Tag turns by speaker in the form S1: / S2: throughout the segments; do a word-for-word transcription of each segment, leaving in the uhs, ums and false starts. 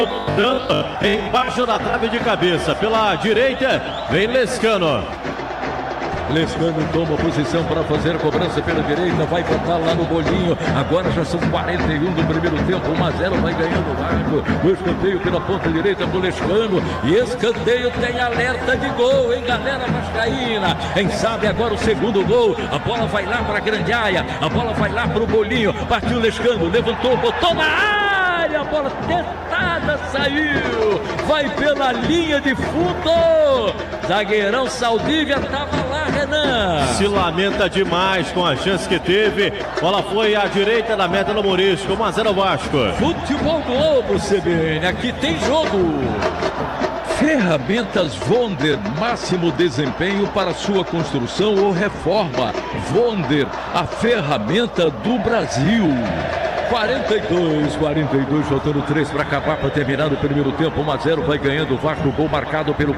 S1: Embaixo da trave de cabeça, pela direita, vem Lescano.
S2: Lescano toma posição para fazer a cobrança pela direita, vai botar lá no bolinho. Agora já são quarenta e um do primeiro tempo, um a zero, vai ganhando o Vasco. O escanteio pela ponta direita do Lescano. E escanteio tem alerta de gol, hein, galera vascaína? Quem sabe agora o segundo gol. A bola vai lá para a grande área, a bola vai lá para o bolinho. Partiu Lescano, levantou, botou na área. A bola tentada, saiu. Vai pela linha de fundo. Zagueirão Saldívia estava lá, Renan.
S1: Se lamenta demais com a chance que teve. Bola foi à direita da meta do Morisco. um a zero Vasco.
S2: Futebol Globo, C B N. Aqui tem jogo. Ferramentas Vonder, máximo desempenho para sua construção ou reforma. Vonder, a ferramenta do Brasil. quarenta e dois, quarenta e dois, faltando três para acabar, para terminar o primeiro tempo. um a zero, vai ganhando o Vasco, gol marcado pelo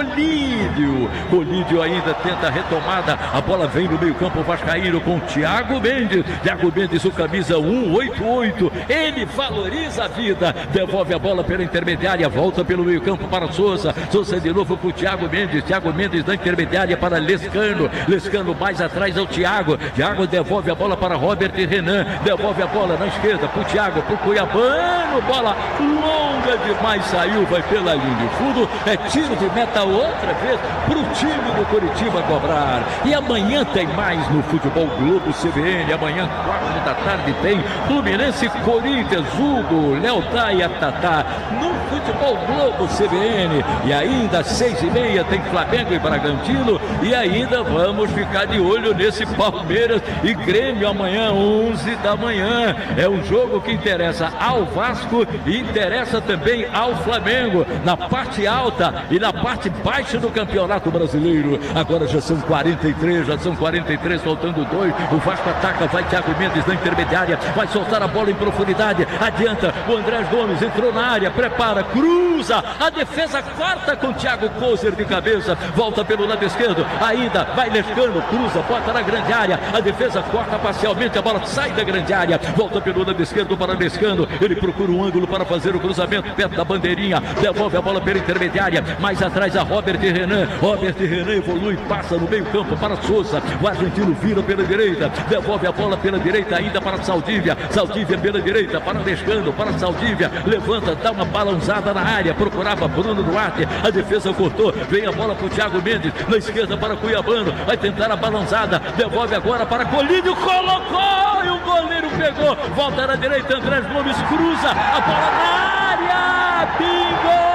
S2: Colídio. Colídio ainda tenta a retomada, a bola vem no meio campo vascaíno com Thiago Mendes. Thiago Mendes, o camisa cento e oitenta e oito, ele valoriza a vida, devolve a bola pela intermediária, volta pelo meio campo para Souza. Souza de novo para o Thiago Mendes, Thiago Mendes da intermediária para Lescano. Lescano mais atrás ao Thiago. Thiago devolve a bola para Robert e Renan, devolve a bola na esquerda pro Thiago, pro Cuiabano, bola longa demais, saiu, vai pela linha de fundo, é tiro de meta outra vez pro time do Coritiba cobrar. E amanhã tem mais no Futebol Globo C B N, amanhã quatro da tarde tem Fluminense Corinthians, Hugo, Léo Daia, Tatá, no Futebol Globo C B N. E ainda às seis e meia tem Flamengo e Bragantino, e ainda vamos ficar de olho nesse Palmeiras e Grêmio amanhã, onze da manhã. É um jogo que interessa ao Vasco e interessa também ao Flamengo, na parte alta e na parte baixa do Campeonato Brasileiro. Agora já são quarenta e três, já são quarenta e três, faltando dois. O Vasco ataca, vai Thiago Mendes na intermediária, vai soltar a bola em profundidade, adianta, o Andrés Gomes entrou na área, prepara, cruza, a defesa corta com Thiago Kozer de cabeça, volta pelo lado esquerdo, ainda vai Lescano, cruza, bota na grande área, a defesa corta parcialmente, a bola sai da grande área, volta pelo lado esquerdo para Lescano, ele procura um ângulo para fazer o cruzamento perto da bandeirinha, devolve a bola pela intermediária, mais atrás a Robert e Renan, Robert e Renan evolui, passa no meio campo para Souza, o argentino vira pela direita, devolve a bola pela direita ainda para Saldívia, Saldívia pela direita para Lescano, para Saldívia, levanta, dá uma balançada na área, procurava Bruno Duarte, a defesa cortou, vem a bola para o Thiago Mendes, na esquerda para Cuiabano, vai tentar a balançada, devolve agora para Colídio, colocou e o goleiro pegou, volta na direita, Andrés Gomes cruza, a bola na área, bingo!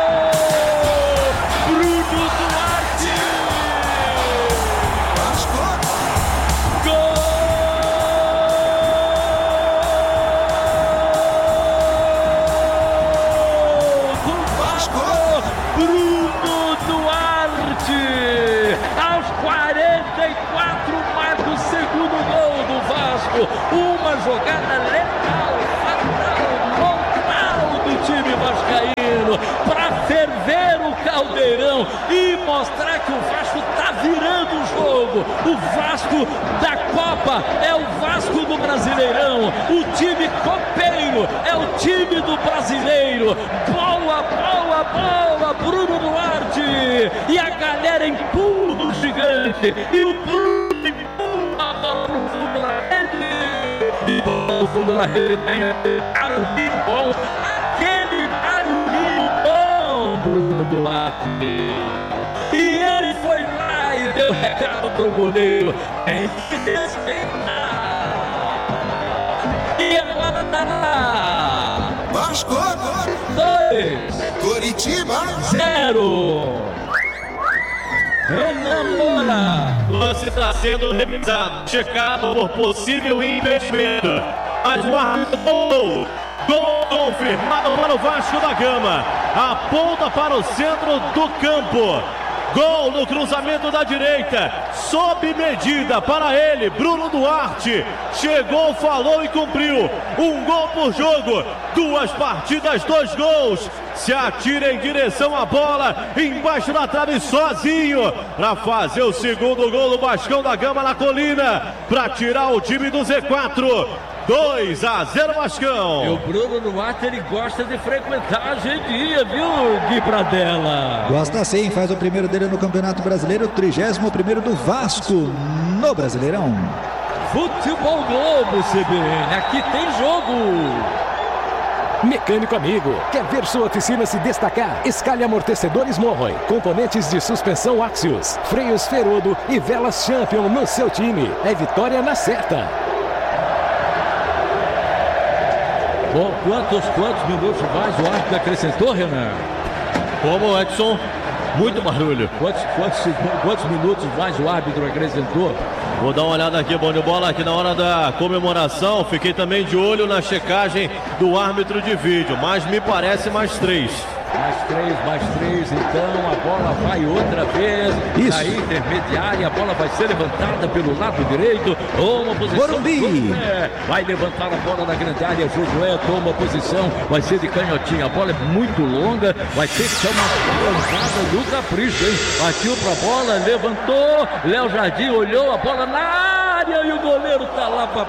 S2: Bruno Duarte! Gol do Vasco! Bruno Duarte! Aos quarenta e quatro marca o segundo gol do Vasco, uma jogada letal, fatal, mortal do time vascaíno, para ferver o caldeirão e mostrar que o Vasco está virando o jogo. O Vasco da Copa é o Vasco do Brasileirão, o time copeiro é o time do brasileiro. Boa, boa, boa, Bruno Duarte, e a galera empurra o gigante, e o Bruno empurra a bola pro fundo da rede, o fundo da rede tem barulhinho bom, aquele barulhinho bom, Bruno Duarte. E ele foi lá e deu recado pro goleiro, tem que respeitar. E agora tá lá.
S3: Vasco
S2: dois,
S3: Coritiba
S2: zero. Renamora.
S1: O lance está sendo revisado, checado por possível impedimento. Mas o árbitro gol, gol confirmado para o Vasco da Gama. Aponta para o centro do campo. Gol no cruzamento da direita, sob medida para ele, Bruno Duarte. Chegou, falou e cumpriu. Um gol por jogo, duas partidas, dois gols. Se atira em direção à bola, embaixo da trave sozinho, para fazer o segundo gol do Vascão da Gama na Colina, para tirar o time do Z quatro. dois a zero Vascão.
S2: E o Bruno Duarte, ele gosta de frequentar a agendinha, viu, Gui Pradella?
S3: Gosta sim, faz o primeiro dele no Campeonato Brasileiro, trigésimo primeiro do Vasco no Brasileirão.
S2: Futebol Globo, C B N, aqui tem jogo.
S4: Mecânico amigo, quer ver sua oficina se destacar? Escalhe amortecedores Morroy, componentes de suspensão Axios, freios Ferodo e velas Champion no seu time. É vitória na certa.
S2: Bom, quantos, quantos minutos mais o árbitro acrescentou, Renan?
S1: Como, Edson? Muito barulho.
S2: Quantos, quantos, quantos minutos mais o árbitro acrescentou?
S1: Vou dar uma olhada aqui, bom de bola, aqui na hora da comemoração. Fiquei também de olho na checagem do árbitro de vídeo, mas me parece mais três.
S2: Mais três, mais três, então a bola vai outra vez.
S3: Isso.
S2: Na intermediária, a bola vai ser levantada pelo lado direito. Toma posição.
S3: Morumbi.
S2: É, vai levantar a bola na grande área. Josué toma posição. Vai ser de canhotinha. A bola é muito longa. Vai ter que ser uma balançada do capricho, hein? Partiu pra bola, levantou. Léo Jardim olhou a bola na área e o goleiro tá lá pra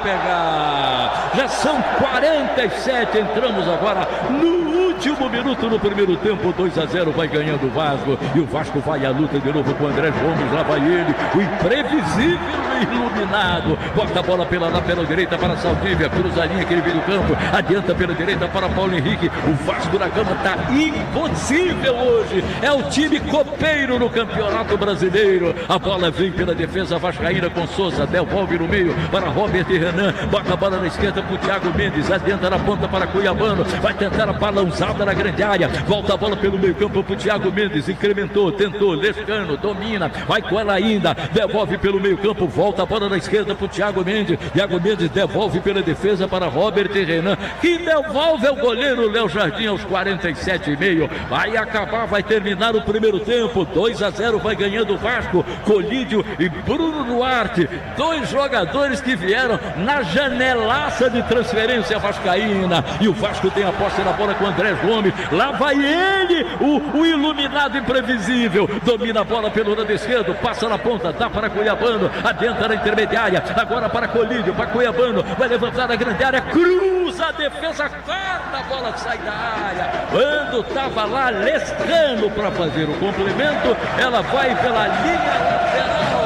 S2: pegar. Já são quarenta e sete. Entramos agora no último minuto no primeiro tempo. Dois a zero vai ganhando o Vasco. E o Vasco vai à luta de novo com o André Gomes. Lá vai ele, o imprevisível iluminado. Bota a bola pela, lá pela direita para Saldívia. Cruza a linha que ele vem do campo. Adianta pela direita para Paulo Henrique. O Vasco da Gama está impossível hoje. É o time copeiro no Campeonato Brasileiro. A bola vem pela defesa vascaína com Souza. Devolve no meio para Robert e Renan. Bota a bola na esquerda para o Thiago Mendes. Adianta na ponta para Cuiabano. Vai tentar a balançada na grande área. Volta a bola pelo meio campo para o Thiago Mendes. Incrementou, tentou. Lescano domina. Vai com ela ainda. Devolve pelo meio campo. Volta a bola na esquerda para o Thiago Mendes. Thiago Mendes devolve pela defesa para Robert e Renan. Que devolve ao goleiro Léo Jardim aos quarenta e sete e meio. Vai acabar, vai terminar o primeiro tempo. dois a zero vai ganhando o Vasco. Colídio e Bruno Duarte. Dois jogadores que vieram na janelaça de transferência vascaína. E o Vasco tem a posse na bola com André Gomes. Lá vai ele, o, o iluminado imprevisível. Domina a bola pelo lado esquerdo. Passa na ponta, dá para Cuiabano. Adentra na intermediária. Agora para Colídio, para Cuiabano. Vai levantar a grande área. Cruza a defesa. Corta a bola, sai da área. Quando estava lá Lescano para fazer o complemento, ela vai pela linha lateral.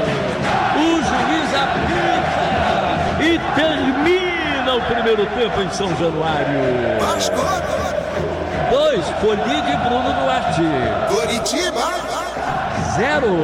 S2: O juiz apita e termina o primeiro tempo em São Januário. Dois, Colídio e Bruno Duarte.
S5: Curitiba.
S2: Zero.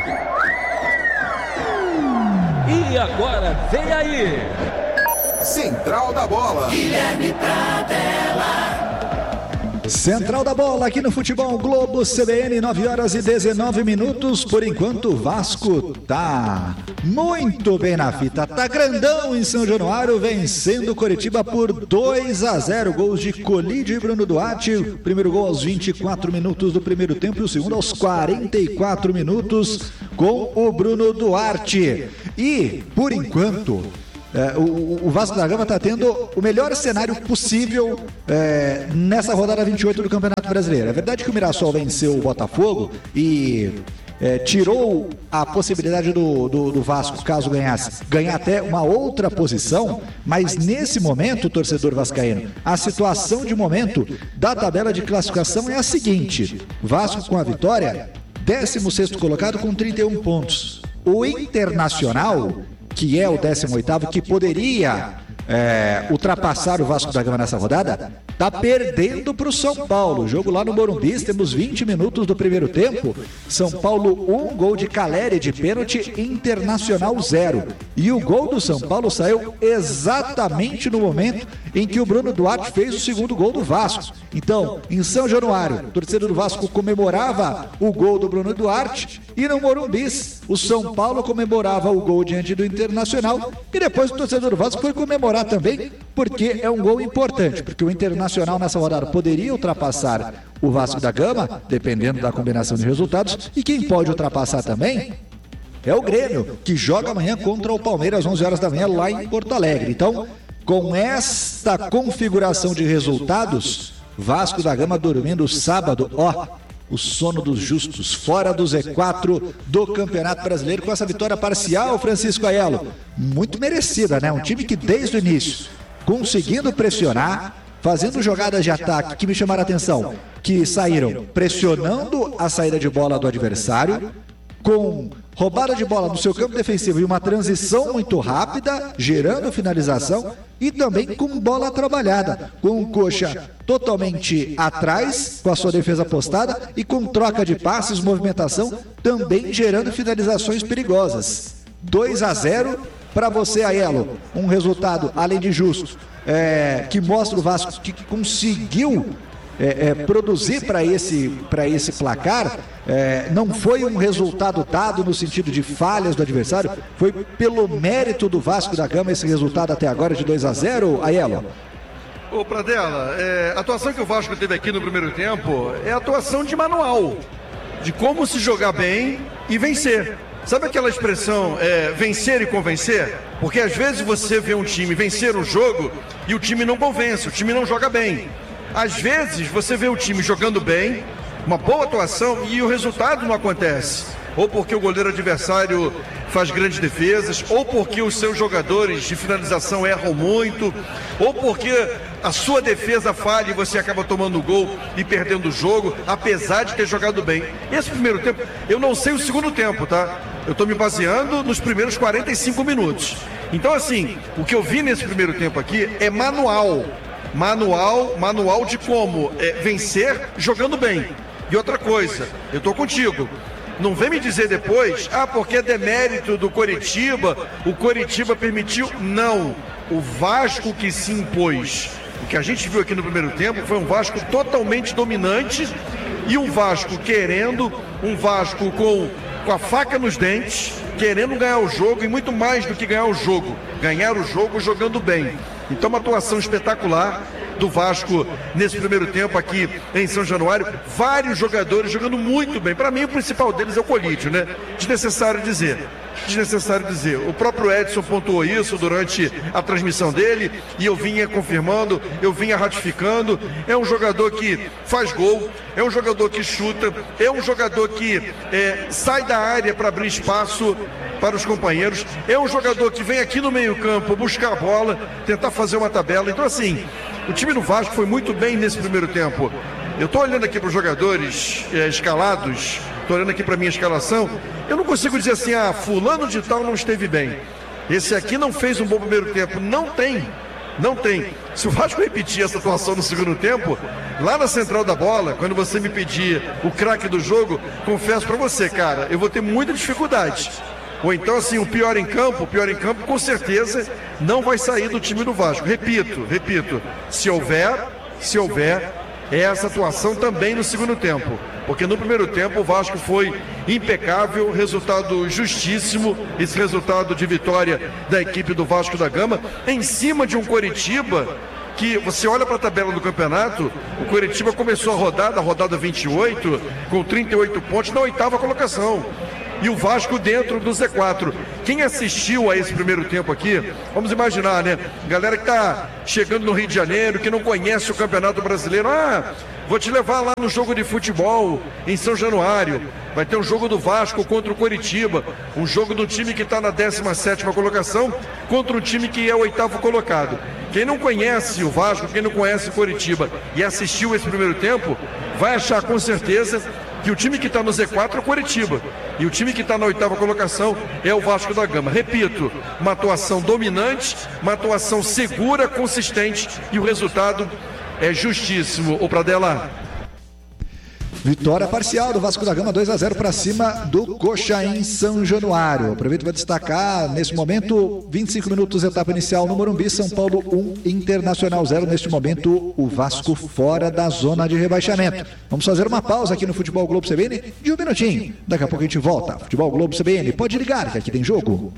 S2: E agora, vem aí.
S5: Central da Bola.
S6: Guilherme Pradella.
S3: Central da Bola aqui no Futebol Globo C B N, nove horas e dezenove minutos. Por enquanto o Vasco tá muito bem na fita, tá grandão em São Januário, vencendo o Coritiba por dois a zero. Gols de Colídio e Bruno Duarte. O primeiro gol aos vinte e quatro minutos do primeiro tempo e o segundo aos quarenta e quatro minutos com o Bruno Duarte. E por enquanto É, o, o Vasco da Gama está tendo o melhor cenário possível é, nessa rodada vinte e oito do Campeonato Brasileiro. É verdade que o Mirassol venceu o Botafogo e é, tirou a possibilidade do, do, do Vasco, caso ganhasse, ganhar até uma outra posição, mas nesse momento, o torcedor vascaíno, a situação de momento da tabela de classificação é a seguinte: Vasco com a vitória, décimo sexto colocado com trinta e um pontos. O Internacional, que é o décimo oitavo, que poderia é, ultrapassar o Vasco da Gama nessa rodada, tá perdendo para o São Paulo. Jogo lá no Morumbi, temos vinte minutos do primeiro tempo. São Paulo um, gol de Caleri de pênalti, Internacional zero. E o gol do São Paulo saiu exatamente no momento em que o Bruno Duarte fez o segundo gol do Vasco. Então, em São Januário, o torcedor do Vasco comemorava o gol do Bruno Duarte, e no Morumbi, o São Paulo comemorava o gol diante do Internacional, e depois o torcedor do Vasco foi comemorar também, porque é um gol importante, porque o Internacional nessa rodada poderia ultrapassar o Vasco da Gama, dependendo da combinação de resultados, e quem pode ultrapassar também é o Grêmio, que joga amanhã contra o Palmeiras às onze horas da manhã lá em Porto Alegre. Então, com esta configuração de resultados, Vasco da Gama dormindo sábado, ó, o sono dos justos, fora do Z quatro do Campeonato Brasileiro, com essa vitória parcial, Francisco Aiello. Muito merecida, né? Um time que desde o início, conseguindo pressionar, fazendo jogadas de ataque que me chamaram a atenção, que saíram pressionando a saída de bola do adversário, com roubada de bola no seu campo defensivo e uma transição muito rápida, gerando finalização, e também com bola trabalhada, com o Coxa totalmente atrás, com a sua defesa postada, e com troca de passes, movimentação, também gerando finalizações perigosas. dois a zero para você, Aiello. Um resultado, além de justo, é, que mostra o Vasco que conseguiu É, é, produzir para esse, para esse placar. É, não foi um resultado dado no sentido de falhas do adversário, foi pelo mérito do Vasco da Gama esse resultado até agora de dois a zero, Aiello.
S7: Ô Pradella, é, a atuação que o Vasco teve aqui no primeiro tempo é a atuação de manual, de como se jogar bem e vencer. Sabe aquela expressão, é, vencer e convencer? Porque às vezes você vê um time vencer um jogo e o time não convence, o time não joga bem. Às vezes você vê o time jogando bem, uma boa atuação, e o resultado não acontece. Ou porque o goleiro adversário faz grandes defesas, ou porque os seus jogadores de finalização erram muito, ou porque a sua defesa falha e você acaba tomando gol e perdendo o jogo, apesar de ter jogado bem. Esse primeiro tempo, eu não sei o segundo tempo, tá? Eu estou me baseando nos primeiros quarenta e cinco minutos. Então, assim, o que eu vi nesse primeiro tempo aqui é manual. Manual, manual de como é, vencer jogando bem. E outra coisa, eu estou contigo. Não vem me dizer depois, ah, porque é demérito do Coritiba, o Coritiba permitiu. Não, o Vasco que se impôs. O que a gente viu aqui no primeiro tempo foi um Vasco totalmente dominante e um Vasco querendo, um Vasco com, com a faca nos dentes, querendo ganhar o jogo, e muito mais do que ganhar o jogo, ganhar o jogo jogando bem. Então, uma atuação espetacular do Vasco nesse primeiro tempo aqui em São Januário. Vários jogadores jogando muito bem. Para mim, o principal deles é o Colídio, né? Desnecessário dizer. Desnecessário dizer. O próprio Edson pontuou isso durante a transmissão dele, e eu vinha confirmando, eu vinha ratificando. É um jogador que faz gol, é um jogador que chuta, é um jogador que é, sai da área para abrir espaço para os companheiros, é um jogador que vem aqui no meio-campo buscar a bola, tentar fazer uma tabela. Então, assim, o time do Vasco foi muito bem nesse primeiro tempo. Eu estou olhando aqui para os jogadores é, escalados, estou olhando aqui para a minha escalação, eu não consigo dizer assim, ah, fulano de tal não esteve bem, esse aqui não fez um bom primeiro tempo. Não tem, não tem. Se o Vasco repetir essa atuação no segundo tempo, lá na central da bola, quando você me pedir o craque do jogo, confesso para você, cara, eu vou ter muita dificuldade. Ou então, assim, o pior em campo, o pior em campo, com certeza, não vai sair do time do Vasco. Repito, repito, se houver, se houver, essa atuação também no segundo tempo. Porque no primeiro tempo o Vasco foi impecável, resultado justíssimo, esse resultado de vitória da equipe do Vasco da Gama, em cima de um Coritiba que você olha para a tabela do campeonato, o Coritiba começou a rodada, a rodada vinte e oito, com trinta e oito pontos na oitava colocação. E o Vasco dentro do Z quatro. Quem assistiu a esse primeiro tempo aqui, vamos imaginar, né? Galera que está chegando no Rio de Janeiro, que não conhece o Campeonato Brasileiro. Ah, vou te levar lá no jogo de futebol em São Januário. Vai ter um jogo do Vasco contra o Coritiba. Um jogo do time que está na décima sétima colocação contra um time que é o oitavo colocado. Quem não conhece o Vasco, quem não conhece o Coritiba e assistiu esse primeiro tempo, vai achar com certeza que o time que está no Z quatro é o Coritiba e o time que está na oitava colocação é o Vasco da Gama. Repito, uma atuação dominante, uma atuação segura, consistente, e o resultado é justíssimo. O Pradella.
S3: Vitória parcial do Vasco da Gama, dois a zero para cima do Coxa em São Januário. Aproveito para destacar, nesse momento, vinte e cinco minutos, etapa inicial no Morumbi, São Paulo um, Internacional zero. Neste momento, o Vasco fora da zona de rebaixamento. Vamos fazer uma pausa aqui no Futebol Globo C B N de um minutinho. Daqui a pouco a gente volta. Futebol Globo C B N, pode ligar que aqui tem jogo.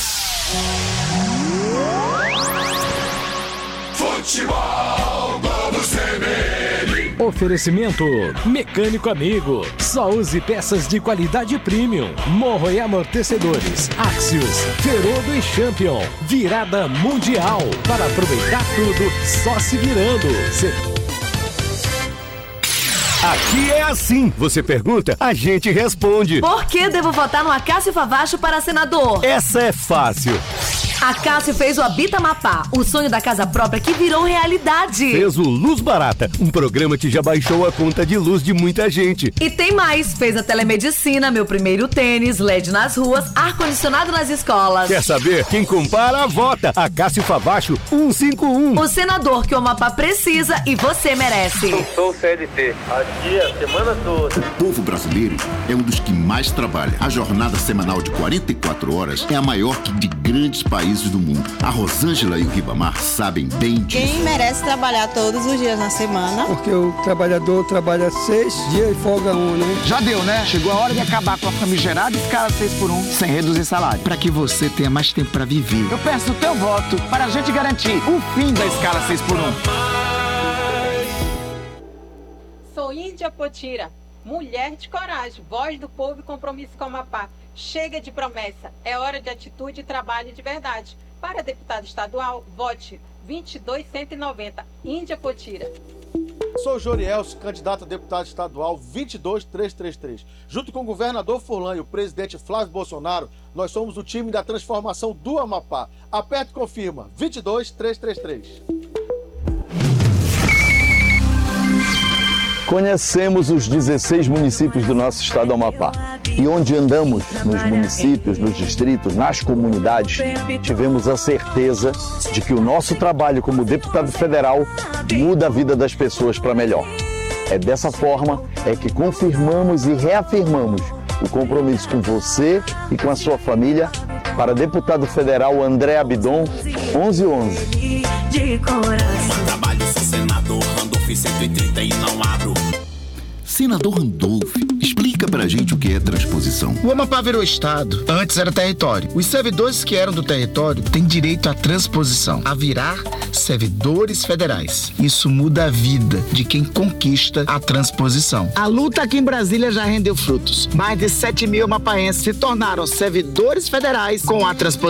S5: Futebol Globo C B N.
S4: Oferecimento Mecânico Amigo. Só use peças de qualidade premium. Morro e amortecedores. Axios, Ferodo e Champion. Virada mundial. Para aproveitar tudo, só se virando. Cê...
S8: Aqui é assim. Você pergunta, a gente responde.
S9: Por que devo votar no Acácio Favacho para senador?
S8: Essa é fácil.
S9: Acácio fez o Habita Amapá, o sonho da casa própria que virou realidade.
S8: Fez o Luz Barata, um programa que já baixou a conta de luz de muita gente.
S9: E tem mais, fez a telemedicina, meu primeiro tênis, L E D nas ruas, ar-condicionado nas escolas.
S8: Quer saber? Quem compara, vota. Acácio Favacho, cento e cinquenta e um.
S9: O senador que o Amapá precisa e você merece.
S10: Eu sou o C L T, aqui a semana toda.
S11: O povo brasileiro é um dos que mais trabalha. A jornada semanal de quarenta e quatro horas é a maior que de grandes países do mundo. A Rosângela e o Ribamar sabem bem disso.
S12: Quem merece trabalhar todos os dias na semana?
S13: Porque o trabalhador trabalha seis dias e folga um, né?
S14: Já deu, né? Chegou a hora de acabar com a famigerada escala seis por um, sem reduzir salário.
S11: Para que você tenha mais tempo para viver.
S14: Eu peço o teu voto para a gente garantir o fim da escala seis por um.
S15: Sou Índia Potira, mulher de coragem, voz do povo e compromisso com o Amapá. Chega de promessa, é hora de atitude e trabalho de verdade. Para deputado estadual, vote vinte e dois cento e noventa, Índia Potira.
S16: Sou Jorielso, candidato a deputado estadual vinte e dois mil trezentos e trinta e três. Junto com o governador Furlan e o presidente Flávio Bolsonaro, nós somos o time da transformação do Amapá. Aperte e confirma, vinte e dois mil trezentos e trinta e três.
S17: Conhecemos os dezesseis municípios do nosso estado do Amapá. E onde andamos, nos municípios, nos distritos, nas comunidades, tivemos a certeza de que o nosso trabalho como deputado federal muda a vida das pessoas para melhor. É dessa forma é que confirmamos e reafirmamos o compromisso com você e com a sua família para deputado federal André Abidon, onze onze.
S6: De coração. Trabalho sou senador, Randolph cento e trinta e não abro.
S11: Senador Randolph, explica pra gente o que é transposição.
S18: O Amapá virou estado, antes era território. Os servidores que eram do território têm direito à transposição, a virar servidores federais. Isso muda a vida de quem conquista a transposição.
S14: A luta aqui em Brasília já rendeu frutos. Mais de sete mil amapaenses se tornaram servidores federais com a transposição.